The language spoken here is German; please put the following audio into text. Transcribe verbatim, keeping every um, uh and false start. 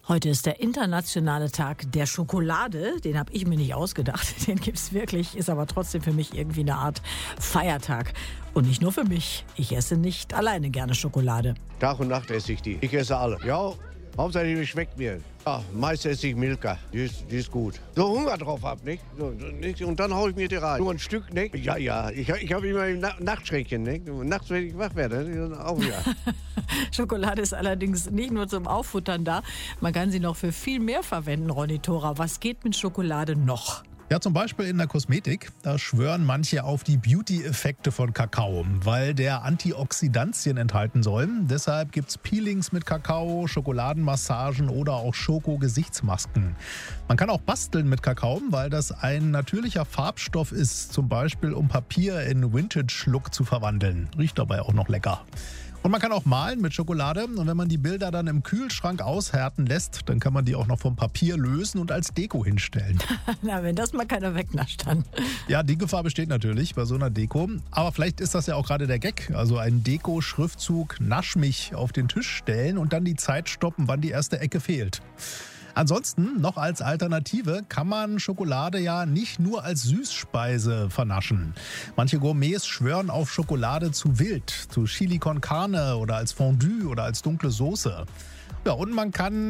Heute ist der internationale Tag der Schokolade. Den habe ich mir nicht ausgedacht. Den gibt es wirklich, ist aber trotzdem für mich irgendwie eine Art Feiertag. Und nicht nur für mich. Ich esse nicht alleine gerne Schokolade. Tag und Nacht esse ich die. Ich esse alle. Ja, hauptsächlich die schmeckt mir. Ja, meist esse ich Milka. Die ist, die ist gut. So Hunger drauf hab, nicht? So, nicht? Und dann hau ich mir die rein. Nur ein Stück, nicht? Ja, ja. Ich, ich habe immer im Na- Nachtschränkchen, nicht? Nachts, wenn ich wach werde, auch ja. Schokolade ist allerdings nicht nur zum Auffuttern da. Man kann sie noch für viel mehr verwenden, Ronny Thora. Was geht mit Schokolade noch? Ja, zum Beispiel in der Kosmetik. Da schwören manche auf die Beauty-Effekte von Kakao, weil der Antioxidantien enthalten soll. Deshalb gibt's Peelings mit Kakao, Schokoladenmassagen oder auch Schoko-Gesichtsmasken. Man kann auch basteln mit Kakao, weil das ein natürlicher Farbstoff ist, zum Beispiel um Papier in Vintage-Look zu verwandeln. Riecht dabei auch noch lecker. Und man kann auch malen mit Schokolade und wenn man die Bilder dann im Kühlschrank aushärten lässt, dann kann man die auch noch vom Papier lösen und als Deko hinstellen. Na, wenn das mal keiner wegnascht dann. Ja, die Gefahr besteht natürlich bei so einer Deko. Aber vielleicht ist das ja auch gerade der Gag. Also ein Deko-Schriftzug Nasch mich auf den Tisch stellen und dann die Zeit stoppen, wann die erste Ecke fehlt. Ansonsten, noch als Alternative, kann man Schokolade ja nicht nur als Süßspeise vernaschen. Manche Gourmets schwören auf Schokolade zu wild, zu Chili con Carne oder als Fondue oder als dunkle Soße. Ja, und man kann